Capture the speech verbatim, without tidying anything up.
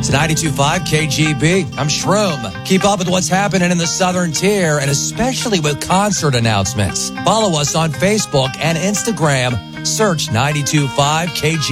to ninety-two point five K G B. I'm Shroom. Keep up with what's happening in the Southern Tier, and especially with concert announcements. Follow us on Facebook and Instagram. Search ninety-two point five K G B.